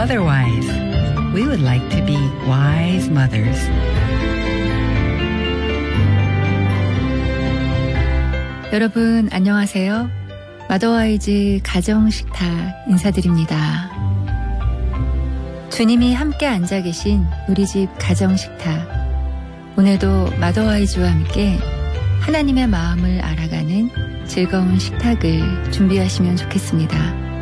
otherwise. We would like to be wise mothers. 여러분 안녕하세요. 마더와이즈 가정식탁 인사드립니다. 주님이 함께 앉아 계신 우리 집 가정식탁. 오늘도 마더와이즈와 함께 하나님의 마음을 알아가는 즐거운 식탁을 준비하시면 좋겠습니다.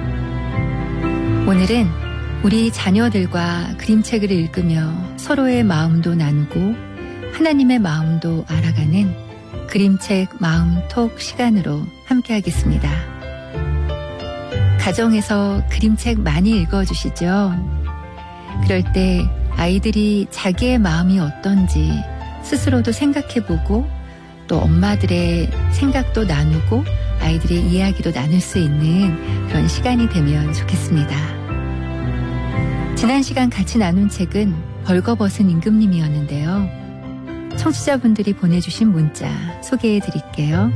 오늘은 우리 자녀들과 그림책을 읽으며 서로의 마음도 나누고 하나님의 마음도 알아가는 그림책 마음톡 시간으로 함께 하겠습니다. 가정에서 그림책 많이 읽어주시죠? 그럴 때 아이들이 자기의 마음이 어떤지 스스로도 생각해보고 또 엄마들의 생각도 나누고 아이들의 이야기도 나눌 수 있는 그런 시간이 되면 좋겠습니다. 지난 시간 같이 나눈 책은 벌거벗은 임금님이었는데요. 청취자분들이 보내주신 문자 소개해 드릴게요.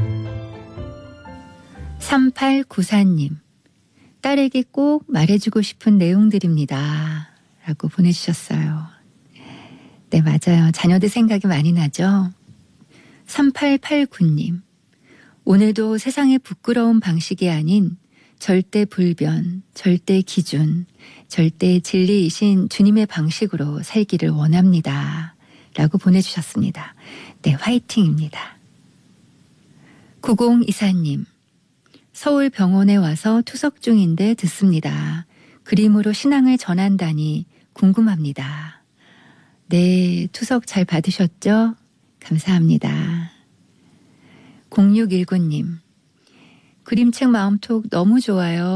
3894님, 딸에게 꼭 말해주고 싶은 내용들입니다. 라고 보내주셨어요. 네, 맞아요. 자녀들 생각이 많이 나죠? 3889님, 오늘도 세상의 부끄러운 방식이 아닌 절대 불변, 절대 기준, 절대 진리이신 주님의 방식으로 살기를 원합니다. 라고 보내주셨습니다. 네, 화이팅입니다. 9024님, 서울 병원에 와서 투석 중인데 듣습니다. 그림으로 신앙을 전한다니 궁금합니다. 네, 투석 잘 받으셨죠? 감사합니다. 0619님, 그림책 마음톡 너무 좋아요.